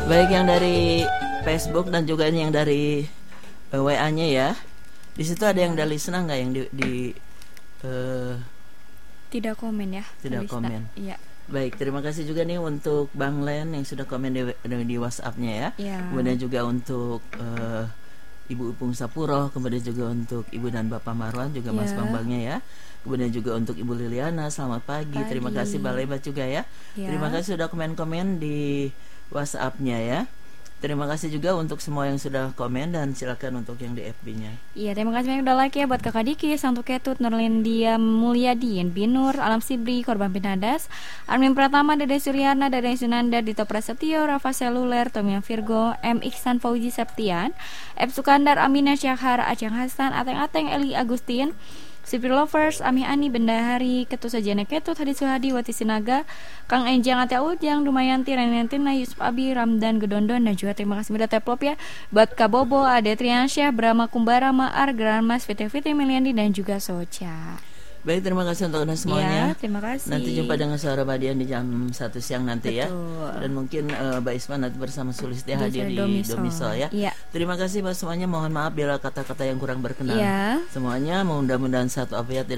Baik yang dari Facebook dan juga yang dari WA-nya ya. Di situ ada yang dari Lisna nggak yang tidak komen ya? Tidak komen. Iya. Baik, terima kasih juga nih untuk Bang Len yang sudah komen di WhatsApp-nya ya. Ya. Kemudian juga untuk Ibu Upung Sapuro, kemudian juga untuk Ibu dan Bapak Marwan juga Mas Bang-bangnya ya. Kemudian juga untuk Ibu Liliana, selamat pagi. Terima kasih Balebat juga ya. Terima kasih sudah komen-komen di WhatsApp-nya ya. Terima kasih juga untuk semua yang sudah komen dan silakan untuk yang di FB-nya. Iya, terima kasih banyak udah like ya buat Kakak Diki, Santu Ketut, Nurlindia Mulyadi, Binur, Alam Sibri, Korban Pinadas, Armin Pratama, Dede Suryana, Dede Sunanda, Dito Prasetyo, Rafa Seluler, Tomia Virgo, M. Iksan Fauzi Septian, F. Sukandar, Amina Syakhar, Aceng Hasan, Ateng-Ateng, Eli Agustin, Sipir Lovers, Ami Ani, Bendahari, Ketut Sajana Ketut, Hadi Suhadi, Wati Sinaga, Kang Enjang, Ate Ujang, Dumayanti, Renentina, Yusuf Abi, Ramdan, Gedondon, dan juga terima kasih udah teplop ya buat Kabobo, Ade Triansyah, Brahma Kumbara, Maar, Granmas, Viti Meliandi, dan juga Soca. Baik, terima kasih untuk Anda semuanya. Ya, terima kasih. Nanti jumpa dengan Suara Badian di jam 1 siang nanti. Betul. Ya. Dan mungkin Mbak Isma nanti bersama Sulistia hadir di Domisol ya. Ya. Terima kasih buat semuanya. Mohon maaf bila kata-kata yang kurang berkenan. Ya. Semuanya mudah-mudahan satu afiat